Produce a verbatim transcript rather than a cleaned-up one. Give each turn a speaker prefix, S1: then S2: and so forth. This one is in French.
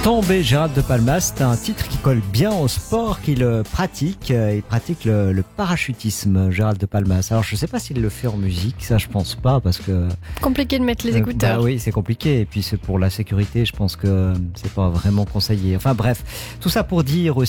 S1: Tomber, Gérald de Palmas, c'est un titre qui colle bien au sport qu'il pratique. Il pratique le, le parachutisme, Gérald de Palmas. Alors je sais pas s'il le fait en musique, ça je pense pas parce que...
S2: Compliqué de mettre les écouteurs.
S1: Euh, bah oui, c'est compliqué. Et puis c'est pour la sécurité, je pense que c'est pas vraiment conseillé. Enfin bref, tout ça pour dire aussi